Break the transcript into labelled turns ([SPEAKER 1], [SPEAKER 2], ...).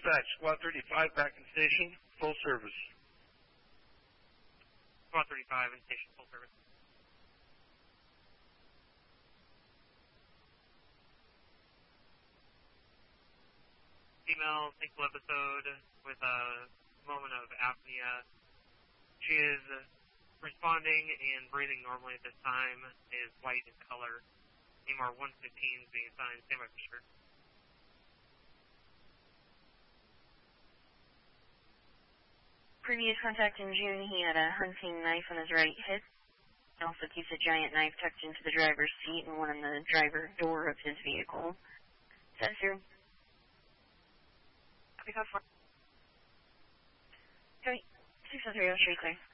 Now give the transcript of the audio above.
[SPEAKER 1] Dispatch, Squad 35 back in station, full service.
[SPEAKER 2] Squad 35 in station, full service. Female single episode with a moment of apnea. She is responding and breathing normally at this time, is white in color. EMR 115 is being assigned. Stand by for sure.
[SPEAKER 3] Previous contact in June, he had a hunting knife on his right hip. He also keeps a giant knife tucked into the driver's seat and one in the driver door of his vehicle. Send through.
[SPEAKER 2] Copy, code 4.
[SPEAKER 3] Copy. 603, clear.